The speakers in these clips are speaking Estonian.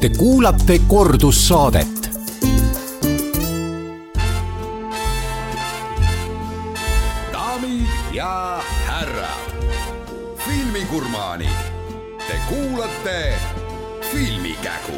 Te kuulate kordussaadet. Daamid ja härrad, filmigurmaanid, te kuulate Filmikägu.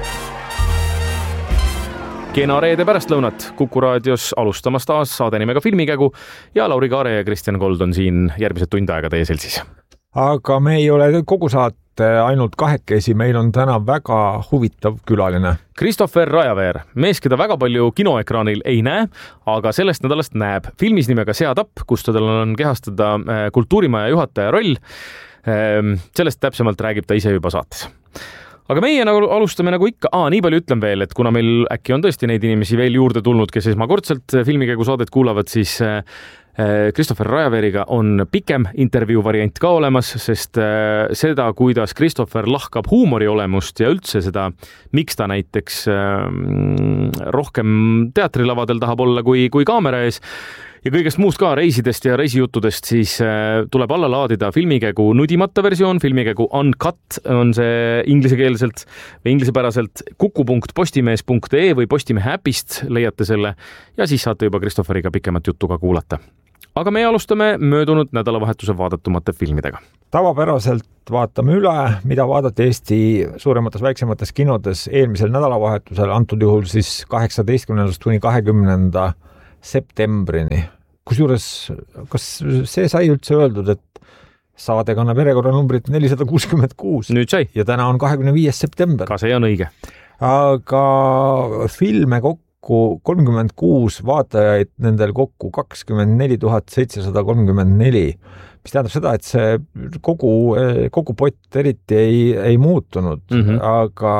Kena reede pärastlõunat Kuku raadios alustamas taas saade nimega Filmikägu ja Lauri Kaare ja Kristjan Kold on siin järgmised tund aega teie seltsis. Aga me ei ole kogu saate ainult kahekesi, meil on täna väga huvitav külaline. Christopher Rajaveer, mees, keda väga palju kinoekraanil ei näe, aga sellest nädalast näeb. Filmis nimega Seatapp, kus tal on kehastada kultuurimaja juhataja roll. Sellest täpsemalt räägib ta ise juba saates. Aga meie alustame nagu ikka. Nii palju ütlen veel, et kuna meil äkki on tõesti neid inimesi veel juurde tulnud, kes esmakordselt Filmikägu saadet kuulavad, siis Christopher Rajaveeriga on pikem intervjuu variant ka olemas, sest seda, kuidas Christopher lahkab huumori olemust ja üldse seda, miks ta näiteks rohkem teatrilavadel tahab olla kui kaamera ees, ja kõigest muust ka, reisidest ja reisijuttudest, siis tuleb alla laadida Filmikägu nudimata versioon, Filmikägu Uncut on see inglisekeelselt või inglisepäraselt kuku.postimees.ee või Postimehe äpist leiate selle ja siis saate juba Christopheriga pikemat juttu ka kuulata. Aga me alustame möödunud nädalavahetuse vaadatumate filmidega. Tavapäraselt vaatame üle, mida vaadati Eesti suuremates väiksemates kinodes eelmisel nädalavahetusel, antud juhul siis 18. kuni 20. septembrini. Kusjuures, kas see sai üldse öeldud, et saade kannab järjekorranumbrit 466? Nüüd sai. Ja täna on 25. september. Ka see on õige. Aga filme kokku 36, vaatajaid nendel kokku 24 734, mis tähendab seda, et see kogu pott eriti ei muutunud, aga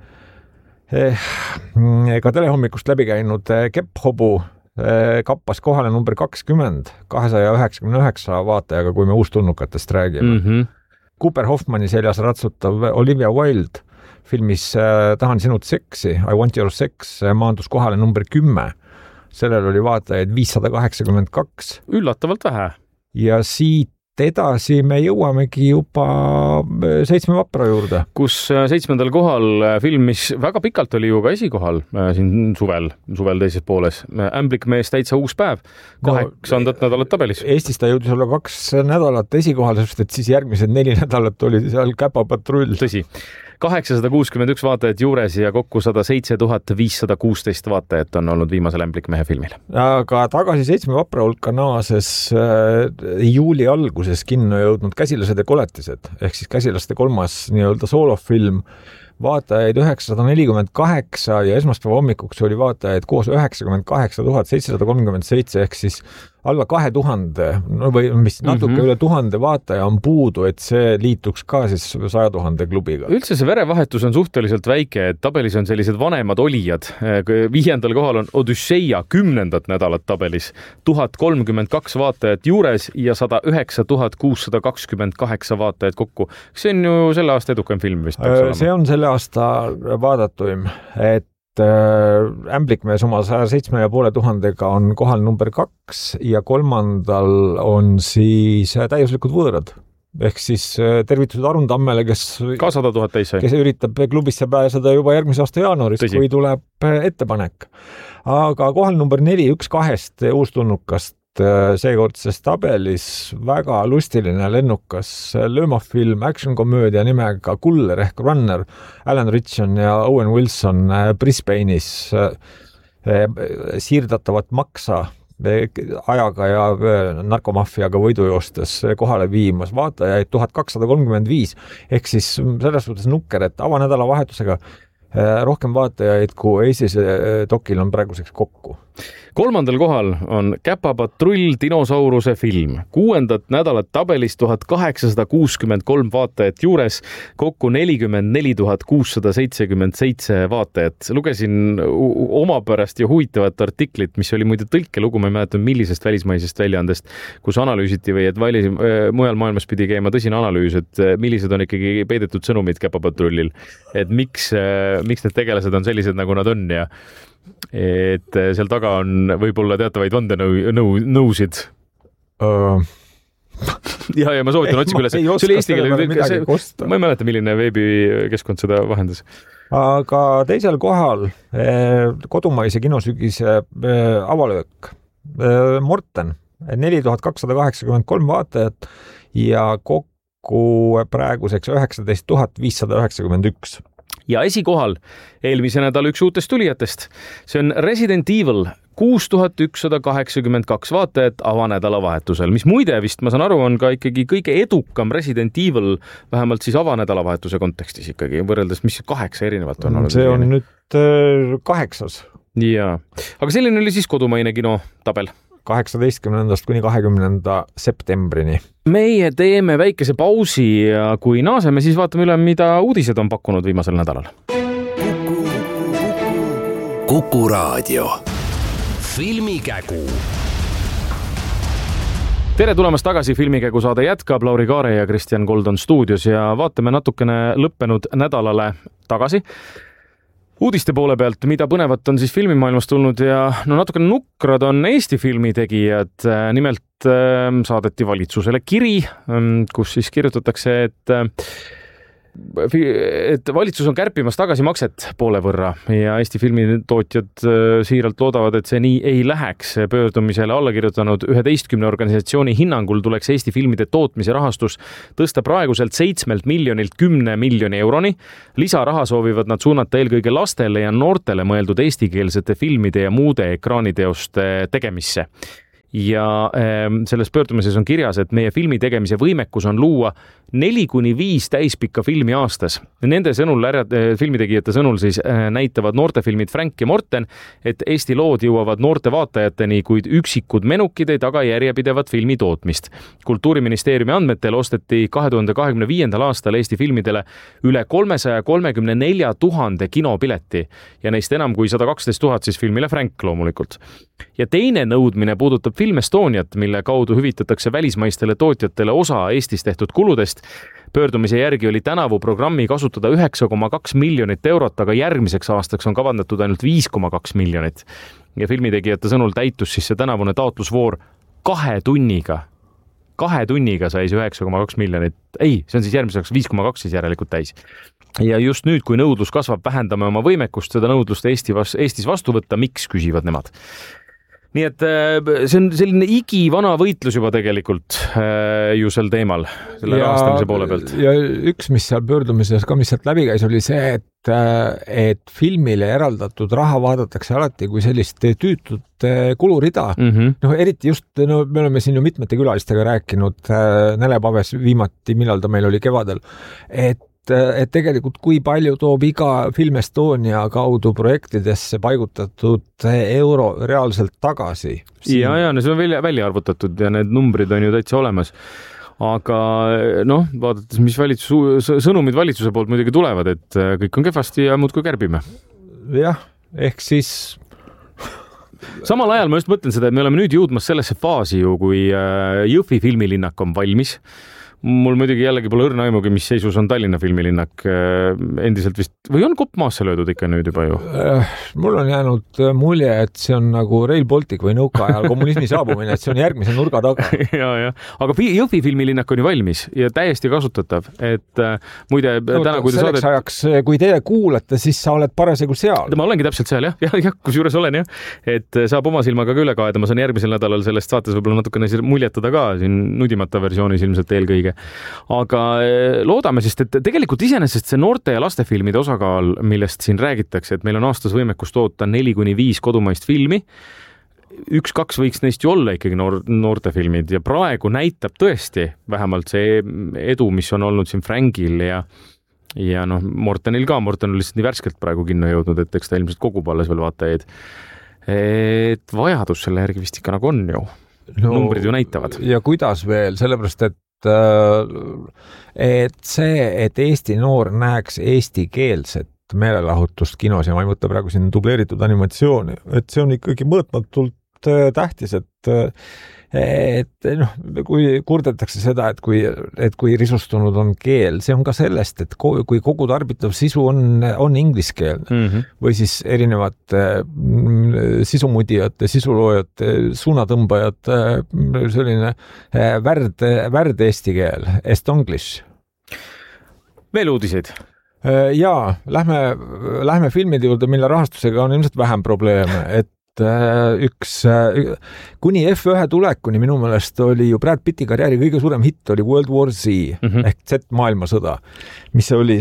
ega telehommikust läbi käinud Kepphobu kappas kohale number 20, 299 vaatajaga, kui me uustulnukatest räägime. Cooper Hoffmani seljas ratsutav Olivia Wilde filmis Tahan sinut seksi, I want your sex, maandus kohale number 10. Sellel oli vaatajaid 582. Üllatavalt vähe. Ja siit edasi me jõuamegi juba 7 vapra juurde. Kus 7. kohal film, mis väga pikalt oli ju ka esikohal siin suvel teises pooles. Ämblikmees täitsa uus päev, 8. nädalat tabelis. Eestis ta jõudis olla 2 nädalat esikohal, sest et siis järgmised 4 nädalat oli seal Käpapatrull. Tõsi. 861 vaatajat juures ja kokku 107 516 vaatajat on olnud viimasel Ämblikmehe filmil. Aga tagasi 7 vapra hulka naases juuli alguses kinno jõudnud Käsilased ja koletised, ehk siis Käsilaste 3. nii-öelda soolofilm, vaatajaid 948 ja esmaspäeva hommikuks oli vaatajaid koos 98 737 ehk siis alla 2000, või mis natuke üle 1000 vaataja on puudu, et see liituks ka siis 100 000 klubiga. Üldse see verevahetus on suhteliselt väike, et tabelis on sellised vanemad olijad. 5. kohal on Odüsseia 10. nädalat tabelis, 1032 vaatajat juures ja 109 628 vaatajat kokku. See on ju selle aasta edukem film vist. See on selle aasta vaadatuim, et Ämblikmees oma 107,500 on kohal number 2 ja 3. on siis Täiuslikud võõrad. Ehk siis tervitused Arun Tammele, kes ka 100 000 täis sai. Kes üritab klubisse pääseda juba järgmise aasta jaanuaris, kui tuleb ettepanek. Aga kohal number 4, 1-2 uustulnukast seekordses tabelis väga lustiline lennukas löömafilm, action-komöödia nimega Kuller ehk Runner, Alan Ritchson ja Owen Wilson Brisbane'is siirdatavat maksa ajaga ja narkomaffiaga võidujoostes kohale viimas, vaatajaid 1235, ehk siis selles suhtes nukker, et avanädala vahetusega rohkem vaatajaid kui Eestis dokil on praeguseks kokku. 3. kohal on Käpapatrull dinosauruse film. 6. nädalat tabelis 1863 vaatajat juures, kokku 44 677 vaatajat. Lugesin omapärast ja huvitavat artiklit, mis oli muide tõlkelugu, ma ei mäleta millisest välismaisest väljaandest, kus analüüsiti või et mujal maailmas pidi käima tõsine analüüs, et millised on ikkagi peidetud sõnumid Käpapatrullil, et miks need tegelased on sellised, nagu nad on ja et seal taga on võib-olla teatavaid vandenõusid. Ja ma soovitan otsige üles. See oli eesti keele. Ma ei mäleta, milline veebikeskkond seda vahendas. aga teisel kohal kodumaise kinosügise avalöök Morten, 4283 vaatajat ja kokku praeguseks 19 591. Ja esikohal eelmise nädala üks uutest tulijatest. See on Resident Evil, 6182 vaatajat avanädalavahetusel, mis muide vist, ma saan aru, on ka ikkagi kõige edukam Resident Evil, vähemalt siis avanädalavahetuse kontekstis ikkagi, võrreldes mis 8 erinevat on olnud. See on nüüd 8. Jaa, aga selline oli siis kodumaine kinotabel. 18. kuni 20. septembrini. Meie teeme väikese pausi ja kui naaseme, siis vaatame üle, mida uudised on pakkunud viimasel nädalal. Kuku Raadio. Filmikägu. Tere tulemast tagasi, Filmikägu saade jätkab, Lauri Kaare ja Kristjan Gold on stuudios ja vaatame natukene lõppenud nädalale tagasi. Uudiste poole pealt, mida põnevat on siis filmimaailmas tulnud ja natukene nukrad on Eesti filmitegijad. Nimelt saadeti valitsusele kiri, kus siis kirjutatakse, et valitsus on kärpimas tagasimakset poole võrra ja Eesti filmitootjad siiralt loodavad, et see nii ei läheks. Pöördumisele alla kirjutanud 11 organisatsiooni hinnangul tuleks Eesti filmide tootmise rahastus tõsta praeguselt 7 miljonilt 10 miljoni euroni. Lisaraha soovivad nad suunata eelkõige lastele ja noortele mõeldud eestikeelsete filmide ja muude ekraaniteoste tegemisse. Ja selles pöördumises on kirjas, et meie filmi tegemise võimekus on luua 4-5 täispikka filmi aastas. Nende sõnul, filmitegijate sõnul siis näitavad noortefilmid Frank ja Morten, et Eesti lood jõuavad noorte vaatajateni, kuid üksikud menukid ei taga järjepidevat filmi tootmist. Kultuuriministeeriumi andmetel osteti 2025. aastal Eesti filmidele üle 334 000 kinopileti ja neist enam kui 112 000 siis filmile Frank loomulikult. Ja teine nõudmine puudutab Film Estoniat, mille kaudu hüvitatakse välismaistele tootjatele osa Eestis tehtud kuludest. Pöördumise järgi oli tänavu programmi kasutada 9,2 miljonit eurot, aga järgmiseks aastaks on kavandatud ainult 5,2 miljonit. Ja filmitegijate sõnul täitus siis see tänavune taotlusvoor 2 tunniga. 2 tunniga sai see 9,2 miljonit. Ei, see on siis järgmiseks 5,2 siis järelikult täis. Ja just nüüd, kui nõudlus kasvab, vähendame oma võimekust seda nõudlust Eestis vastu võtta, miks küsivad nemad. Nii et see on selline igivana võitlus juba tegelikult ju sel teemal, selle rahastamise poole pealt. Ja üks, mis seal pöördumises ka, mis sealt läbi käis, oli see, et filmile eraldatud raha vaadatakse alati kui sellist tüütut kulurida. Eriti just, me oleme siin ju mitmete külalistega rääkinud Nelepaves viimati, millal ta meil oli kevadel, et tegelikult kui palju toob iga Film Estonia kaudu projektidesse paigutatud euro reaalselt tagasi. Ja see on välja arvutatud ja need numbrid on ju täitsa olemas. Aga vaadates, mis sõnumid valitsuse poolt muidugi tulevad, et kõik on kehvasti ja muudkui kärbime. Jah, ehk siis... Samal ajal ma just mõtlen seda, et me oleme nüüd jõudmas sellesse faasi ju, kui Jõhvi filmilinnak on valmis. Mul muidugi jällegi pole õrna aimugi, mis seisus on Tallinna filmilinnak endiselt vist, või on kopp maasse löödud ikka nüüd juba ju? Mul on jäänud mulje, et see on nagu Rail Baltic või nõukaajal kommunismi saabumine, et see on järgmise nurga taga. Ja. Aga Jõhvi filmilinnak on ju valmis ja täiesti kasutatav, et muide täna, kui te selleks ajaks, kui teie kuulate, siis sa oled parasjagu seal. Ma olengi täpselt seal, jah, kus juures olen, jah. Et saab oma silmaga ka üle kaeda, ma saan järgmisel nädalal sellest saates võib-olla natukene muljetada ka siin nudimata versioonis ilmselt eelkõige. Aga loodame siis, et tegelikult iseenesest see noorte ja lastefilmide osakaal, millest siin räägitakse, et meil on aastas võimekus toota 4-5 kodumaist filmi, 1-2 võiks neist ju olla ikkagi noortefilmid ja praegu näitab tõesti vähemalt see edu, mis on olnud siin Frankil ja Mortenil ka. Morten on lihtsalt nii värskelt praegu kinno jõudnud, et eks ta ilmselt kogub alles veel vaatajaid. Et vajadus selle järgi vist ikka nagu on ju. Numbrid ju näitavad. Ja kuidas veel, sellepärast, et see, et Eesti noor näeks eestikeelset meelelahutust kinos ja ma ei võta praegu siin dubleeritud animatsiooni, et see on ikkagi mõõtmatult tähtis, et kui kurdetakse seda, et kui risustunud on keel, see on ka sellest, et kui kogu tarbitav sisu on ingliskeelne või siis erinevate sisumudijate, sisuloojate, suunatõmbajate selline värd eesti keel, estonglish. Veel uudiseid. Jaa, lähme filmide juurde, mille rahastusega on ilmselt vähem probleeme, et kuni F1 tulekuni minu meelest oli ju Brad Pitti karjääri kõige suurem hitt oli World War Z ehk Z-maailmasõda, mis oli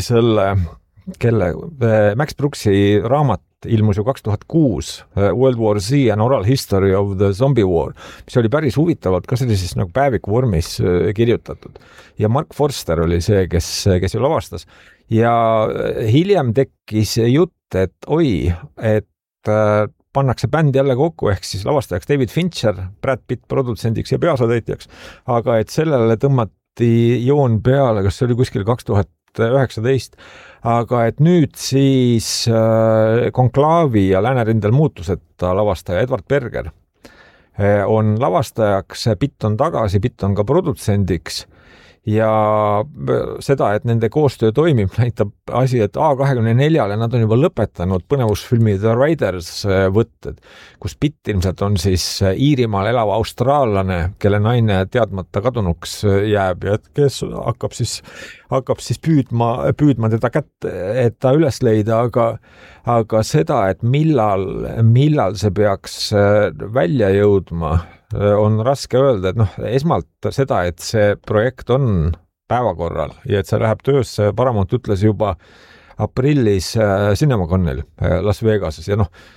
Max Brooksi raamat ilmus ju 2006, World War Z and Oral History of the Zombie War, mis oli päris huvitavalt ka sellises nagu päeviku vormis kirjutatud. Ja Mark Forster oli see, kes ju lavastas. Ja hiljem tekkis jutt, et pannakse bänd jälle kokku, ehk siis lavastajaks David Fincher, Brad Pitt produtsendiks ja peaosatäitjaks, aga et sellele tõmmati joon peale, kas see oli kuskil 2019, aga et nüüd siis Konklaavi ja Läänerindel muutuseta lavastaja Edward Berger on lavastajaks, Pitt on tagasi, Pitt on ka produtsendiks ja seda, et nende koostöö toimib, näitab asi, et A24-le nad on juba lõpetanud põnevusfilmi The Riders võtted, kus Pitt ilmselt on siis Iirimaal elav austraallane, kelle naine teadmata kadunuks jääb ja kes hakkab siis püüdma teda kätt, et ta üles leida, aga seda, et millal see peaks välja jõudma, on raske öelda, et esmalt seda, et see projekt on päevakorral ja et see läheb töösse, Paramount ütles juba aprillis CinemaConil Las Vegases ja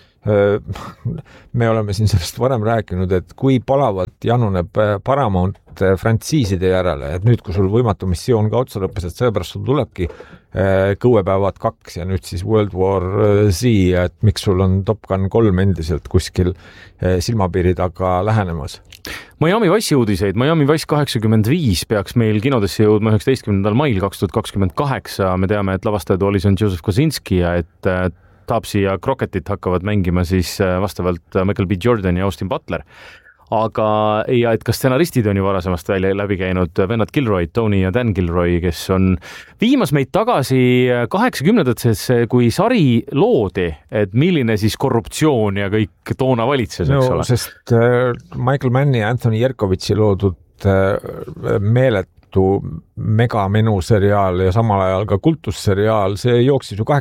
me oleme siin sellest varem rääkinud, et kui palavalt januneb Paramount frantsiiside järele, et nüüd, kui sul Võimatu missioon ka otsa lõppes, et sellepärast sul tulebki Kõuepäevad 2 ja nüüd siis World War Z, et miks sul on Top Gun 3 endiselt kuskil silmapiiri taga lähenemas. Miami Vice'i uudiseid. Miami Vice 85 peaks meil kinodesse jõudma 19. mail 2028. Me teame, et lavastajad oli Joseph Kosinski ja et Taapsi ja Crocketit hakkavad mängima siis vastavalt Michael B. Jordan ja Austin Butler. Aga ja et ka stsenaristid on ju varasemast välja läbi käinud vennad Gilroy, Tony ja Dan Gilroy, kes on viimas meid tagasi 80-ndatesse, kui sari loodi, et milline siis korruptsioon ja kõik toona valitses, eks ole? Sest Michael Mann ja Anthony Yerkovitsi loodud meeletu megamenu seriaal ja samal ajal ka kultusseriaal, see jooksis ju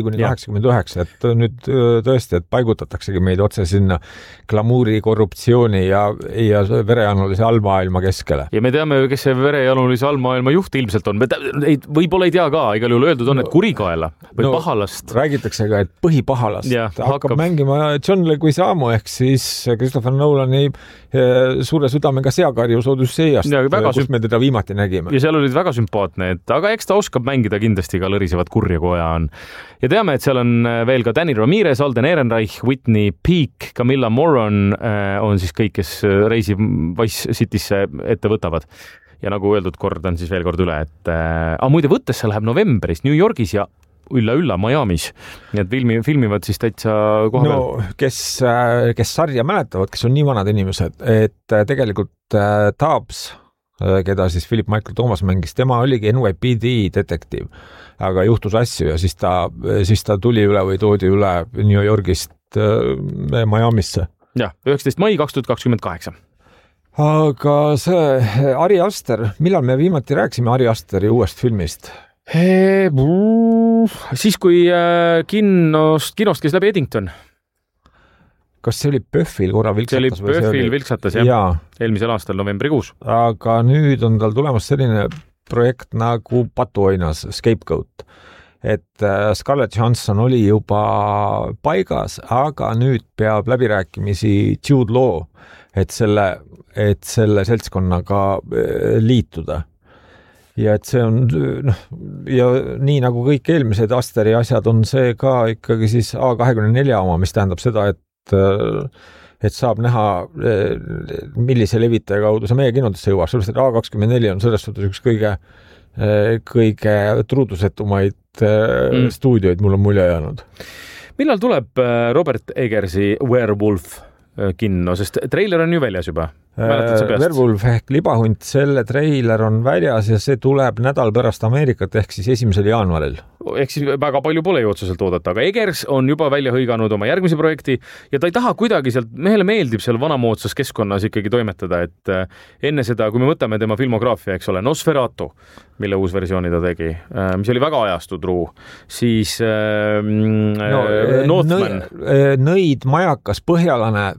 84–89, et nüüd tõesti, et paigutataksegi meid otse sinna glamuuri, korruptsiooni ja verejanulise allmaailma keskele. Ja me teame, kes see verejanulise allmaailma juht ilmselt on. Võib-olla ei tea ka, igal juhul öeldud on, et kurikaela või pahalast. Räägitakse ka, et põhipahalast hakkab mängima John Leguizamo ehk siis Christopher Nolani suure südamega seakarjus Odüsseiast, kus me teda viimati nägime. Ja seal olid väga sümpaatne, aga eks ta oskab mängida kindlasti ka lõrisevat kurja, kui aja on. Ja teame, et seal on veel ka Danny Ramirez, Alden Ehrenreich, Whitney Peak, Camilla Moron on siis kõik, kes reisi Vice Citysse ette võtavad. Ja nagu öeldud, kordan siis veel kord üle, et muide võttesse läheb novembris New Yorgis ja ülla Miamis. Nii et filmivad siis täitsa koha peal. Kes sarja mäletavad, kes on nii vanad inimesed, et tegelikult Taabs, keda siis Philip Michael Thomas mängis, tema oligi NYPD detektiiv, aga juhtus asju ja siis ta tuli üle või toodi üle New Yorgist Miamisse. Ja, 19. mai 2028. Aga see Ari Aster, millal me viimati rääksime Ari Asteri uuest filmist? Siis kui kinost käis läbi Eddington. Kas see oli Pöhvil korra vilksatas? See oli Pöhvil vilksatas, jah. Eelmisel aastal novembrikuus. Aga nüüd on tal tulemas selline projekt nagu Patuoinas, Scapegoat. Et Scarlett Johansson oli juba paigas, aga nüüd peab läbirääkimisi Jude Law, et selle seltskonnaga liituda. Ja et see on, ja nii nagu kõik eelmised Asteri asjad on see ka ikkagi siis A24 oma, mis tähendab seda, et saab näha, millise levitaja kaudu see meie kinodesse jõuab, sellepärast, et A24 on selles suhtes üks kõige truudusetumaid stuudioid, mul on mulje jäänud. Millal tuleb Robert Eggersi Werewolf kinno, sest treiler on ju väljas juba? Werewolf ehk libahunt, selle treiler on väljas ja see tuleb nädal pärast Ameerikat ehk siis 1. jaanuaril. Ehk siis väga palju pole ju otseselt oodata, aga Egers on juba välja hõiganud oma järgmise projekti ja ta ei taha kuidagi sealt, mehele meeldib seal vanamoodsas keskkonnas ikkagi toimetada, et enne seda, kui me võtame tema filmograafia, eks ole, Nosferatu, mille uus versiooni ta tegi, mis oli väga ajastutruu, siis Northman. Nõid, majakas, põhjalane,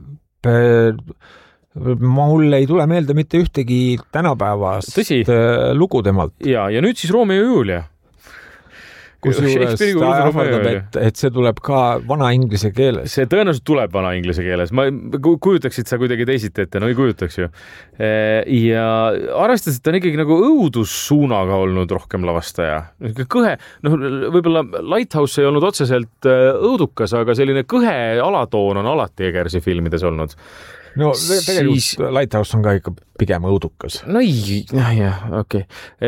mul ei tule meelde mitte ühtegi tänapäevast lugu temalt. Ja nüüd siis Romeo ja Julia. Kusjuures ta ähvardab, et see tuleb ka vana inglise keeles. See tõenäoliselt tuleb vana inglise keeles. Ma kujutaksid sa kuidagi teisiti ette, no ei kujutaks ju. Ja arvestades, et ta on ikkagi nagu õudussuunaga olnud rohkem lavastaja. Kõhe, võib-olla Lighthouse ei olnud otseselt õudukas, aga selline kõhe alatoon on alati Egersi filmides olnud. No tegelikult siis... Lighthouse on ka ikka pigem õudukas. No jah, okei.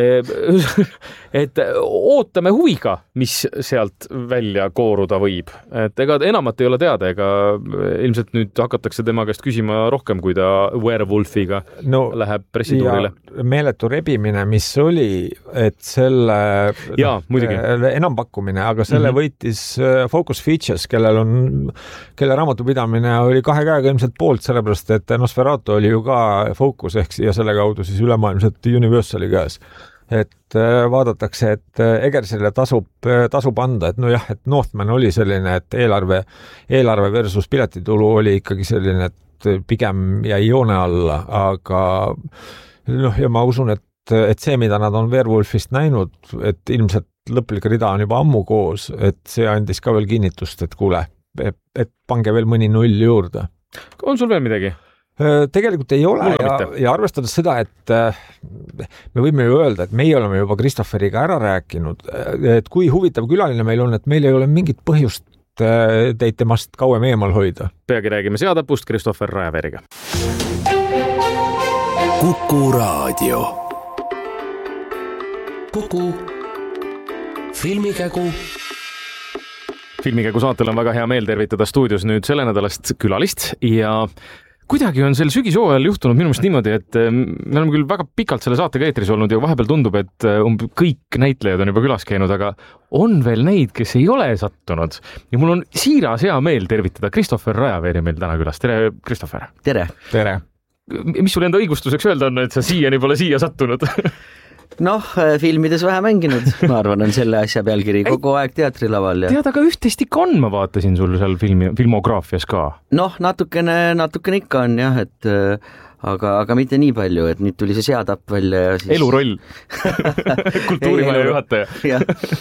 Et ootame huviga, mis sealt välja kooruda võib. Et ega enamat ei ole teada, ega ilmselt nüüd hakatakse tema käest küsima rohkem, kui ta Werewolfiga läheb pressituurile. Meeletu rebimine, mis oli, et selle enampakkumine, aga selle võitis Focus Features, kelle raamatupidamine oli 2 käega ilmselt poolt, sellepärast et Nosferatu oli ju ka Focus ja selle kaudu siis ülemaailmselt Universali käes. Et vaadatakse, et Egersile tasub anda, et et Northman oli selline, et eelarve versus piletitulu oli ikkagi selline, et pigem jäi joone alla, aga ja ma usun, et see, mida nad on Werewolfist näinud, et ilmselt lõplik rida on juba ammu koos, et see andis ka veel kinnitust, et kuule, et pange veel mõni 0 juurde. On sul veel midagi? Tegelikult ei ole ja arvestades seda, et me võime ju öelda, et meie oleme juba Christopheriga ära rääkinud, et kui huvitav külaline meil on, et meil ei ole mingit põhjust teid temast kauem eemal hoida. Peagi räägime Seatapust Christopher Rajaveeriga. Kuku Raadio. Kuku Filmikägu. Filmikägu saatel on väga hea meel tervitada stuudios nüüd selle nädalast külalist ja kuidagi on sel sügisooajal juhtunud minu meelest niimoodi, et me oleme küll väga pikalt selle saatega eetris olnud ja vahepeal tundub, et kõik näitlejad on juba külas käinud, aga on veel neid, kes ei ole sattunud. Ja mul on siiras hea meel tervitada Christopher Rajaveeri meil täna külas. Tere, Christopher! Tere! Tere! Mis sul enda õigustuseks öelda on, et sa siiani pole siia sattunud? Filmides vähe mänginud, ma arvan, on selle asja pealkiri kogu aeg teatrilaval. Tead, aga üht-teist ikka on, ma vaatasin sul seal filmograafias ka. Natukene ikka on jah, et aga mitte nii palju, et nüüd tuli see Seatapp välja ja siis... Eluroll. Kultuurimaja juhataja.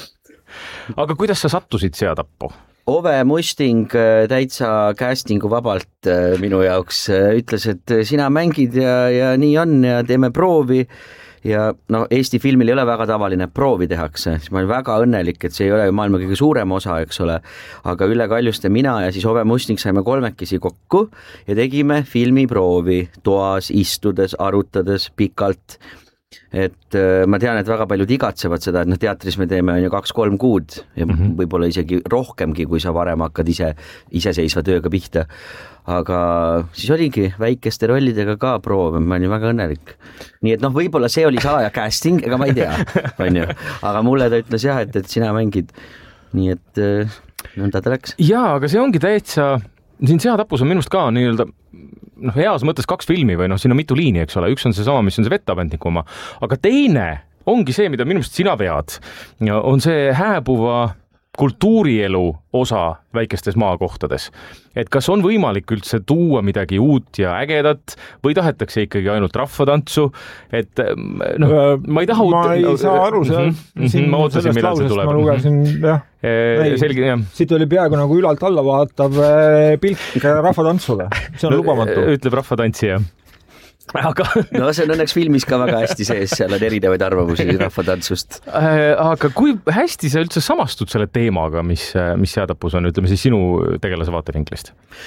Aga kuidas sa sattusid Seatappu? Ove Musting täitsa castingu vabalt minu jaoks ütles, et sina mängid ja nii on ja teeme proovi. Ja Eesti filmil ei ole väga tavaline, proovi tehakse, siis ma olen väga õnnelik, et see ei ole ju maailma kõige suurem osa, eks ole, aga Ülle Kaljuste, mina ja siis Ove Musting saime 3 kokku ja tegime filmiproovi toas, istudes, arutades pikalt. Et ma tean, et väga paljud igatsevad seda, et teatris me teeme 2-3 kuud ja võib-olla isegi rohkemgi, kui sa varem hakkad iseseisva tööga pihta. Aga siis oligi väikeste rollidega ka proov, ma olin väga õnnelik. Nii et võib-olla see oli salaja casting, ega ma ei tea, on ju. Aga mulle ta ütles jah, et sina mängid. Nii et nõnda ta läks. Jaa, aga see ongi täitsa, siin Seatapus on minust ka nii-öelda heas mõttes 2 filmi või siin on mitu liini, eks ole. Üks on see sama, mis on see Vetabandniku oma. Aga teine ongi see, mida minust sina vead, on see hääbuva kultuurielu osa väikestes maakohtades. Et kas on võimalik üldse tuua midagi uut ja ägedat või tahetakse ikkagi ainult rahvatantsu? Et ma ei taha... Ma ei saa aru ma ootasin, millal see tuleb. Ma lugesin, jah. Selge, jah. Siit oli peaaegu nagu ülalt alla vaatav pilk rahvatantsule. See on lubamatu. Ütleb rahvatantsija. Aga... see on õnneks filmis ka väga hästi sees, seal on erinevaid arvamusi rahvatantsust. Aga kui hästi sa üldse samastud selle teemaga, mis Seatapus on, ütleme siis sinu tegelase vaatevinklist?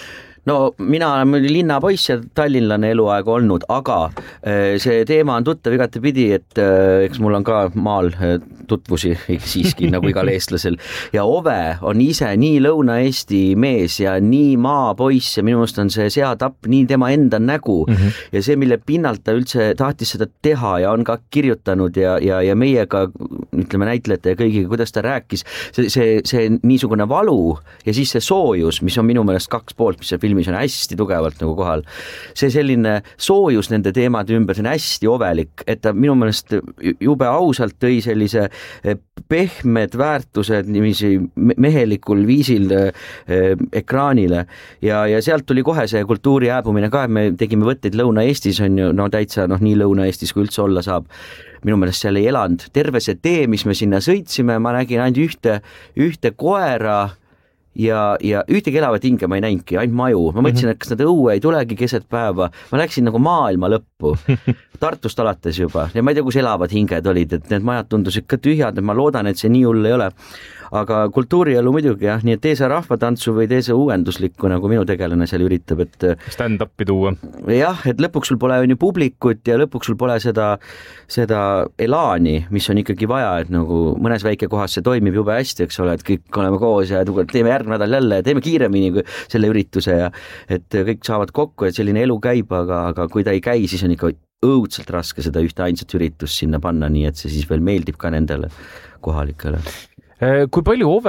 no mina olen linnapoiss ja tallinlane eluaeg olnud, aga see teema on tuttav igatepidi, et eks mul on ka maal tutvusi siiski nagu igal eestlasel ja Ove on ise nii Lõuna-Eesti mees ja nii maapoiss ja minu meelest on see seatapp nii tema enda nägu ja see, mille pinnalt ta üldse tahtis seda teha ja on ka kirjutanud ja meiega, ütleme näitlejate ja kõigiga, kuidas ta rääkis, see niisugune valu ja siis see soojus, mis on minu meelest 2 poolt, mis see filmis on hästi tugevalt nagu kohal. See selline soojus nende teemade ümber, see on hästi ovelik, et ta minu meelest jube ausalt tõi sellise pehmed väärtused niiviisi mehelikul viisil ekraanile ja sealt tuli kohe see kultuuri hääbumine ka, et me tegime võtteid Lõuna-Eestis on ju, no täitsa nii Lõuna-Eestis kui üldse olla saab. Minu meelest seal ei elanud terve see tee, mis me sinna sõitsime, ma nägin ainult ühte koera ja ühtegi elavat hinge ma ei näinudki, ainult maju. Ma mõtlesin, et kas nad õue ei tulegi keset päeva. Ma läksin nagu maailma lõppu. Tartust alates juba. Ja ma ei tea, kus elavad hinged olid, et need majad tundusid ka tühjad, et ma loodan, et see nii hull ei ole. Aga kultuurielu muidugi jah, nii et tee sa rahvatantsu või tee sa uuenduslikku, nagu minu tegelane seal üritab, et stand-upi tuua. Jah, et lõpuks sul pole ju publikut ja lõpuks sul pole seda elaani, mis on ikkagi vaja, et nagu mõnes väike kohas see toimib jube hästi, eks ole, et kõik oleme koos ja teeme järgmine nädal jälle, teeme kiiremini kui selle ürituse ja et kõik saavad kokku, et selline elu käib, aga kui ta ei käi, siis on ikka õudselt raske seda ühte ainsat üritust sinna panna, nii et see siis veel meeldib ka nendele kohalikele. Kui palju Ove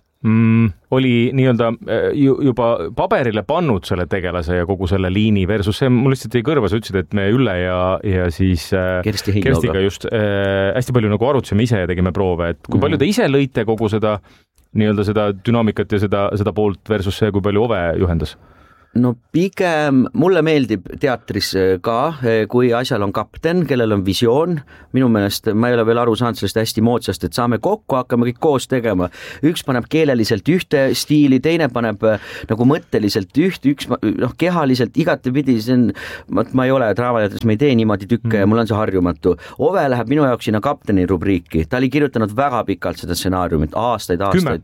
oli nii-öelda juba paberile pannud selle tegelase ja kogu selle liini versus see, mul lihtsalt jäi kõrva, sa ütlesid, et me Ülle ja siis Kerstiga just hästi palju nagu arutasime ise ja tegime proove, et kui palju te ise lõite kogu seda nii-öelda seda dünaamikat ja seda poolt versus see, kui palju Ove juhendas? No pigem mulle meeldib teatris ka, kui asjal on kapten, kellel on visioon. Minu meelest ma ei ole veel aru saanud sellest hästi moodsast, et saame kokku, hakkame kõik koos tegema. Üks paneb keeleliselt ühte stiili, teine paneb nagu mõtteliselt üks kehaliselt igatepidi. Ma ei ole draamateatris, ma ei tee niimoodi tükke ja mul on see harjumatu. Ove läheb minu jaoks sinna kapteni rubriiki. Ta oli kirjutanud väga pikalt seda stsenaariumit, aastaid.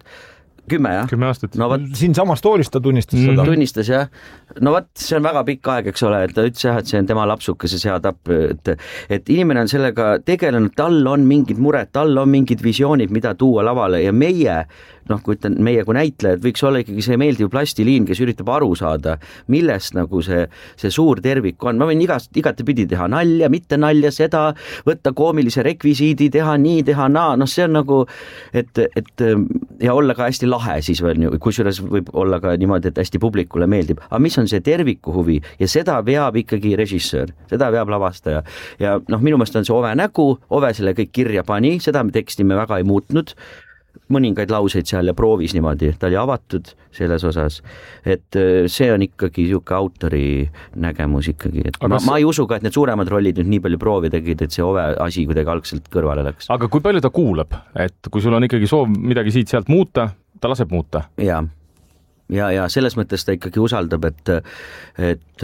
10 jah? 10 aastat. No, siin samas toolist ta tunnistas seda. Tunnistas jah. No see on väga pikk aeg, eks ole, et ta ütles jah, et see on tema lapsukese seatapp, et inimene on sellega tegelenud, tal on mingid mured, tal on mingid visioonid, mida tuua lavale ja meie, kui ütlen meie kui näitlejad, võiks olla ikkagi see meeldiv plastiliin, kes üritab aru saada, millest nagu see suur tervik on. Ma võin igatepidi teha nalja, mitte nalja, seda, võtta koomilise rekvisiidi, teha nii, teha naa, see on nagu, et ja olla ka hästi lahe siis veel, kusjuures võib olla ka niimoodi, et hästi publikule meeldib. Aga mis on see terviku huvi ja seda veab ikkagi režissöör, seda veab lavastaja. Ja minu meelest on see Ove nägu, Ove selle kõik kirja pani, seda teksti me väga ei muutnud. Mõningaid lauseid seal ja proovis niimoodi, ta oli avatud selles osas, et see on ikkagi siuke autori nägemus ikkagi, et ma ei usu ka, et need suuremad rollid nüüd nii palju proovi tegid, et see Ove asi kuidagi algselt kõrvale läks. Aga kui palju ta kuulab, et kui sul on ikkagi soov midagi siit sealt muuta, ta laseb muuta? Ja selles mõttes ta ikkagi usaldab, et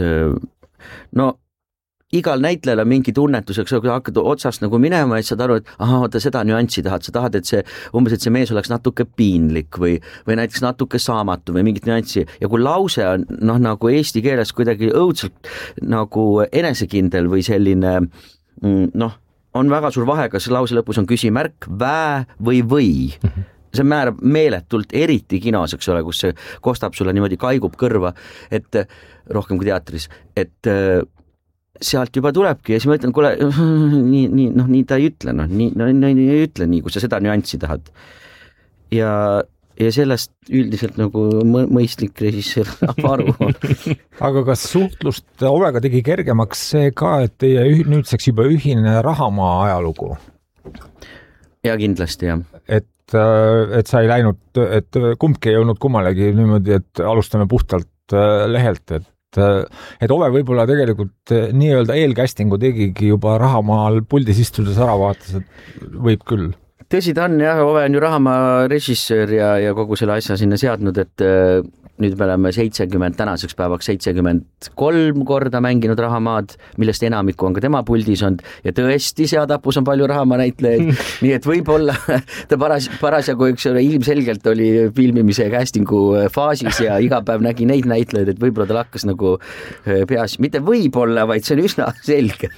igal näitlejal on mingi tunnetus, kui sa hakkad otsast nagu minema, et saad aru, et oota, seda nüanssi tahad, sa tahad, et see mees oleks natuke piinlik või näiteks natuke saamatu või mingit nüanssi ja kui lause on nagu eesti keeles kuidagi õudselt nagu enesekindel või selline on väga suur vahe, kas lause lõpus on küsimärk, vää või see määrab meeletult, eriti kinos, eks ole, kus see kostab sulle niimoodi, kaigub kõrva, et rohkem kui teatris, et sealt juba tulebki ja siis ma ütlen, kuule, nii ta ei ütle, ei ütle nii, kui sa seda nüanssi tahad. Ja sellest üldiselt nagu mõistlik režissöör aru. Aga kas suhtlust Ovega tegi kergemaks see ka, et teie nüüdseks juba ühine Rahamaa ajalugu? Ja kindlasti, jah. Et sa ei läinud, et kumbki ei olnud kummalegi niimoodi, et alustame puhtalt lehelt, et Ove võib-olla tegelikult nii-öelda eelkästingu tegigi juba Rahamaal puldis istudes ära vaatas, et võib küll. Tõsi ta on, jah, Ove on ju Rahamaa režissöör ja kogu selle asja sinna seadnud, et nüüd me oleme 70, tänaseks päevaks 73 korda mänginud Rahamaad, millest enamiku on ka tema puldis olnud ja tõesti Seatapus on palju Rahamaa näitlejaid, nii et võib-olla ta parasjagu, eks ole, ilmselgelt oli filmimise ja castingu faasis ja iga päev nägi neid näitlejaid, et võib-olla tal hakkas nagu peas, mitte võib-olla, vaid see on üsna selge.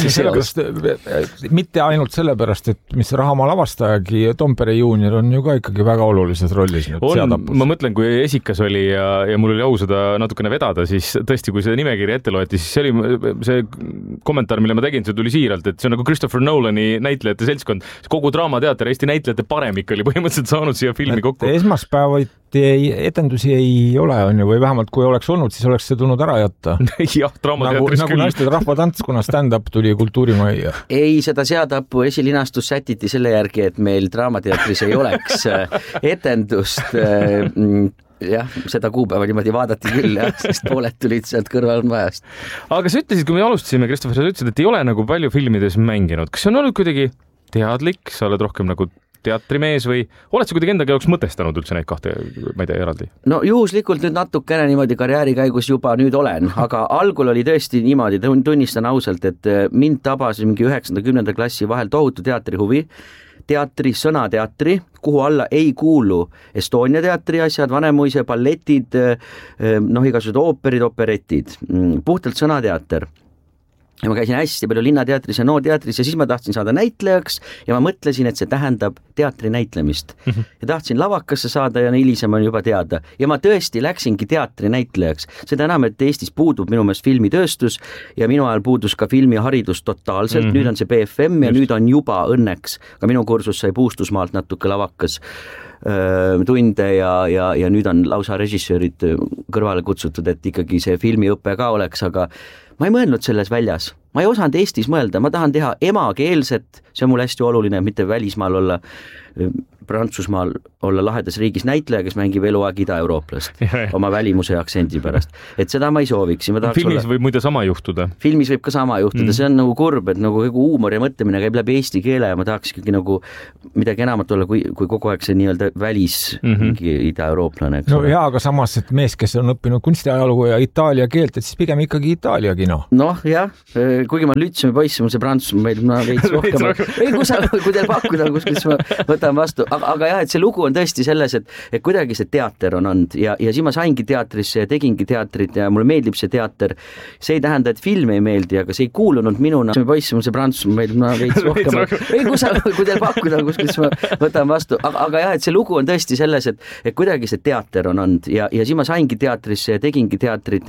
Mitte ainult sellepärast, et mis Rahamaa lavastajagi Tompere juunior on ju ka ikkagi väga olulises rollis nüüd Seatapus. Ma mõtlen, kui esikas oli ja mul oli au seda natukene vedada, siis tõesti, kui seda nimekirja ette loeti, siis see oli see kommentaar, mille ma tegin, see tuli siiralt, et see on nagu Christopher Nolani näitlejate seltskond. Kogu Draamateater, Eesti näitlejate paremik oli põhimõtteliselt saanud siia filmi kokku. Esmaspäevati etendusi ei ole, on ju, või vähemalt kui oleks olnud, siis oleks see tulnud ära jätta. Jah, Draamateatris nagu naiste rahvatants, kuna stand-up tuli Kultuurimajja. Ei, seda Seatapu esilinastus sätiti selle järgi, et meil Draamateatris ei oleks etendust. Jah, seda kuupäeva niimoodi vaadati küll, sest pooled tulid sealt kõrvalmajast. Aga sa ütlesid, kui me alustasime, Christopher, sa ütlesid, et ei ole nagu palju filmides mänginud. Kas see on olnud kuidagi teadlik? Sa oled rohkem nagu teatrimees või oled sa kuidagi endaga jaoks mõtestanud üldse neid kahte, ma ei tea, eraldi? No juhuslikult nüüd natukene niimoodi karjääri käigus juba nüüd olen, aga algul oli tõesti niimoodi, tunnistan ausalt, et mind tabas mingi 9.–10. klassi vahel tohutu teatrihuvi, teatri, sõnateatri, kuhu alla ei kuulu Estonia teatri asjad, Vanemuise balletid, igasugused ooperid, operetid, puhtalt sõnateater. Ja ma käisin hästi palju Linnateatris ja Nooteatris ja siis ma tahtsin saada näitlejaks ja ma mõtlesin, et see tähendab teatri näitlemist. Ja tahtsin lavakasse saada ja hilisem on juba teada. Ja ma tõesti läksingi teatri näitlejaks. Seda enam, et Eestis puudub minu meelest filmitööstus ja minu ajal puudus ka filmiharidus totaalselt. Nüüd on see BFM ja nüüd on juba õnneks. Ka minu kursus sai Puustusmaalt natuke lavakas tunde ja nüüd on lausa režissöörid kõrvale kutsutud, et ikkagi see filmiõpe ka oleks, aga ma ei mõelnud selles väljas. Ma ei osanud Eestis mõelda, ma tahan teha emakeelset, see on mul hästi oluline, mitte välismaal olla, Prantsusmaal olla lahedas riigis näitleja, kes mängib eluaeg ida-eurooplast oma välimuse ja aktsendi pärast. Et seda ma ei sooviks. Filmis võib muide sama juhtuda. Filmis võib ka sama juhtuda, see on nagu kurb, et nagu huumor ja mõtlemine käib läbi eesti keele ja ma tahaks ikkagi nagu midagi enamat olla, kui kogu aeg see nii-öelda välis ida-eurooplane. No jaa, aga samas, et mees, kes on õppinud kunstiajalugu ja itaalia keelt, et siis pigem ikkagi Itaalia kino. Noh, jah, kuigi ma lütsime poisse, mul see Prantsusmaa meil veits rohkem. Ei, kui teil pakkuda, kus ma võtan vastu. Aga jah, et see lugu on tõesti selles, et kuidagi see teater on olnud ja siis ma saingi teatrisse ja tegingi teatrit ja mulle meeldib see teater. See ei tähenda, et film ei meeldi, aga see ei kuulunud minuna. Poisse, mul see Prantsusmaa meil veits rohkem. Ei, kui teil pakkuda, kus ma võtan vastu. Aga jah, et see lugu on tõesti selles, et kuidagi see teater on olnud ja siis ma saingi teatrisse ja tegingi teatrit